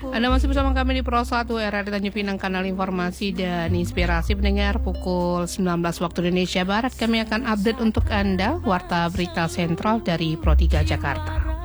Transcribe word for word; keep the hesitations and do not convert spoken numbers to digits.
Anda masih bersama kami di Pro satu R R I Tanjung Pinang, kanal informasi dan inspirasi pendengar. Pukul sembilan belas waktu Indonesia Barat kami akan update untuk Anda Warta Berita Sentral dari Pro tiga Jakarta.